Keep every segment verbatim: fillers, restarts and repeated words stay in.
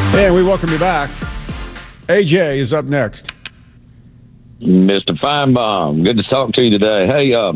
And we welcome you back. A J is up next. Mister Feinbaum, good to talk to you today. Hey, uh,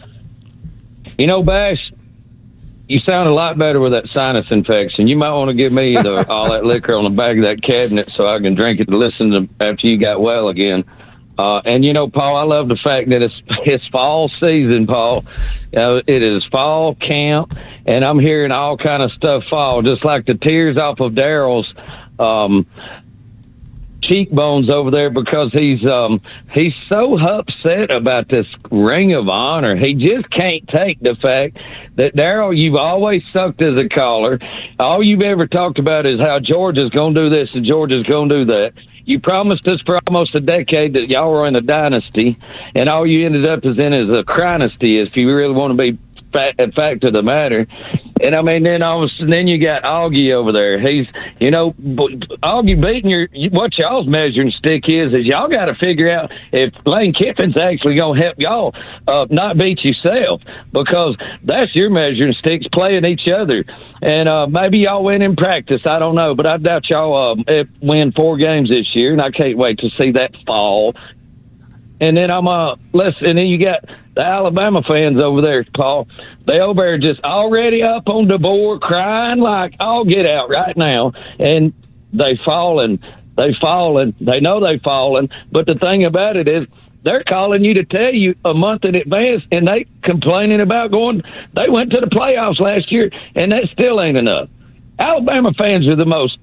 you know, Bash, you sound a lot better with that sinus infection. You might want to give me the, all that liquor on the back of that cabinet so I can drink it to listen to after you got well again. Uh, and, you know, Paul, I love the fact that it's it's fall season, Paul. Uh, it is fall camp, and I'm hearing all kind of stuff fall, just like the tears off of Daryl's um, cheekbones over there because he's um, he's so upset about this Ring of Honor. He just can't take the fact that, Daryl, you've always sucked as a caller. All you've ever talked about is how Georgia's going to do this and Georgia's going to do that. You promised us for almost a decade that y'all were in a dynasty, and all you ended up is in is a crynasty, if you really want to be fact, a fact of the matter. And, I mean, then all of a sudden, then you got Augie over there. He's, you know, Augie beating your, what y'all's measuring stick is, is y'all got to figure out if Lane Kiffin's actually going to help y'all uh, not beat yourself, because that's your measuring sticks playing each other. And uh, maybe y'all win in practice. I don't know, but I doubt y'all uh, win four games this year, and I can't wait to see that fall. And then I'm uh, listen. And then you got the Alabama fans over there, Paul. They over there just already up on the board, crying like, "I'll get out right now." And they falling, they falling. They know they falling. But the thing about it is, they're calling you to tell you a month in advance, and they complaining about going. They went to the playoffs last year, and that still ain't enough. Alabama fans are the most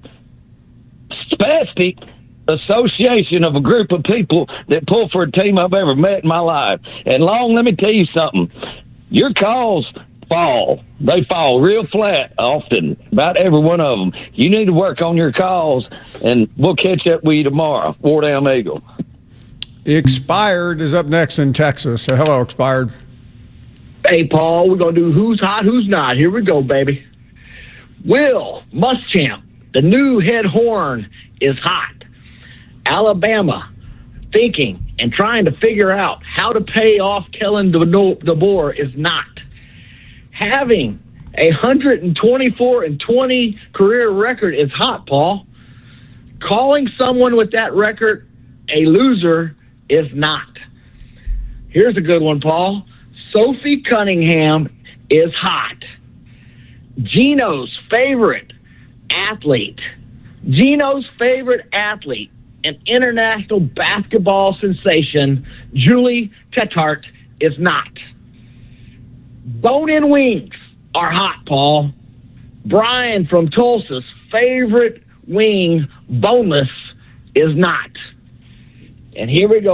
spastic association of a group of people that pull for a team I've ever met in my life. And Long, let me tell you something. Your calls fall. They fall real flat often, about every one of them. You need to work on your calls, and we'll catch up with you tomorrow. War Down Eagle. Expired is up next in Texas. So hello, Expired. Hey, Paul, we're going to do who's hot, who's not. Here we go, baby. Will Muschamp, the new head horn, is hot. Alabama thinking and trying to figure out how to pay off Kellen DeBoer is not. Having a one hundred twenty-four and twenty career record is hot, Paul. Calling someone with that record a loser is not. Here's a good one, Paul. Sophie Cunningham is hot. Gino's favorite athlete. Gino's favorite athlete, an international basketball sensation, Julie Tetart, is not. Bone-in wings are hot, Paul. Brian from Tulsa's favorite wing, boneless, is not. And here we go.